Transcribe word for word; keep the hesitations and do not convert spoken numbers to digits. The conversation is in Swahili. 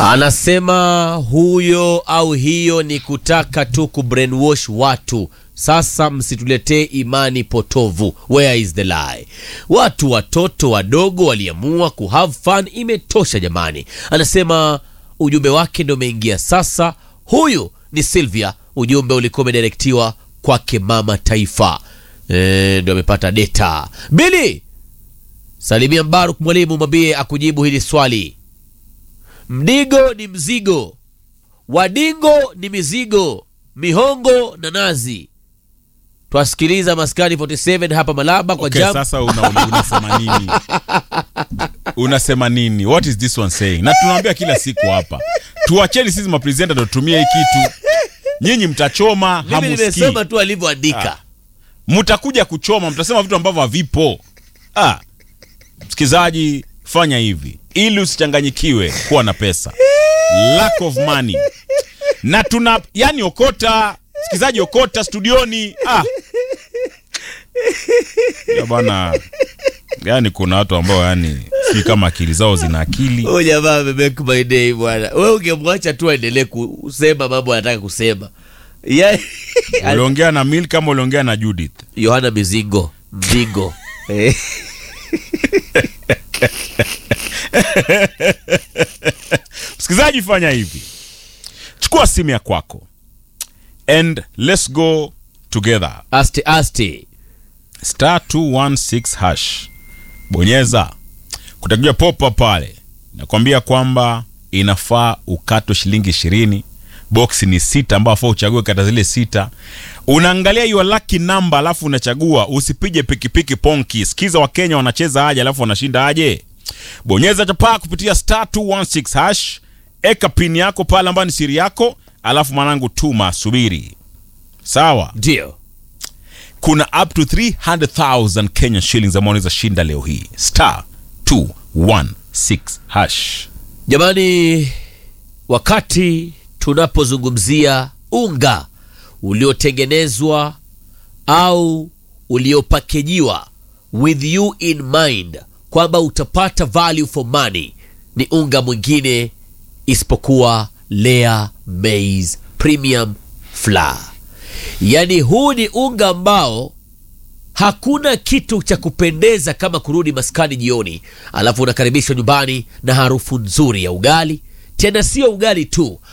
Anasema huyo au hiyo ni kutaka tu kubrainwash watu. Sasa msituletee imani potovu. Where is the lie? Watu watoto wadogo waliamua ku have fun, imetosha jamani. Anasema ujumbe wake ndio umeingia sasa. Huyu ni Sylvia, ujumbe ulikuwa umedirectiwa kwake mama taifa. Eh, ndio amepata data. Billy, salimia Mbaruk mwalimu, mwambie akujibu hili swali. Mdigo ni mzigo, wadingo ni mizigo, mihongo na nazi. Twasikiliza Maskani arobaini na saba hapa Malaba kwa okay, jam. Sasa una, unasema nini? Unasema nini? What is this one saying? Na tunaambia kila siku hapa, tuacheni sisi mapresenter ndio tumie hii kitu. Nyinyi mtachoma, hamusikii. Mimi nimesoma tu alivyoandika. Ah. Mtakuja kuchoma, mtasema vitu ambavyo havipo. Ah. Msikizaji, fanya hivi ili usichanganyikiwe kuwa na pesa. Lack of money. Na tuna yani okota, msikizaji okota studioni. Ah. Ya bana. Yani kuna watu ambao yani si kama akili zao zina akili. Oh jamaa amemake my day bwana. Wewe ungemwacha tu aendelee kusema mambo anataka kusema. Yeah. Uliongea na Mil kama uliongea na Judith. Yohana Mizingo, Mzingo. Eh. Msikizaji, fanya hivi. Chukua simu ya kwako and let's go together. Asti asti. Star two one six hash. Bonyeza. Kutakuja popa pale. Nakwambia kwamba inafaa ukato shilingi ishirini. Box ni sita ambao afaa uchague kata zile sita. Unaangalia your lucky number alafu unachagua. Usipige pikipiki ponki. Sikiza wa Kenya wanacheza aje alafu wanashinda aje. Bonyeza chapa kupitia star two one six hash. Eka pin yako pale ambayo ni siri yako, alafu mwanangu tuma, subiri. Sawa? Ndio. Kuna up to three hundred thousand Kenyan shillings ambazo unaweza shinda leo hii. Star two one six hash. Jamani, wakati tunapozungumzia unga uliotengenezwa au uliopakejiwa with you in mind kwamba utapata value for money, ni unga mwingine isipokuwa Lea Maize Premium Flour. Yani huu ni unga ambao hakuna kitu cha kupendeza kama kurudi maskani jioni alafu unakaribishwa nyumbani na harufu nzuri ya ugali. Tena sio ugali tu,